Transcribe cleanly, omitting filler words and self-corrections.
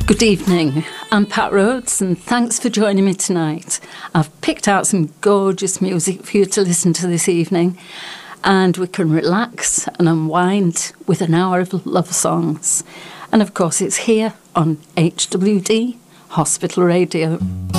Good evening, I'm Pat Rhodes and thanks for joining me tonight. I've picked out some gorgeous music for you to listen to this evening and we can relax and unwind with an hour of love songs. And of course it's here on HWD Hospital Radio.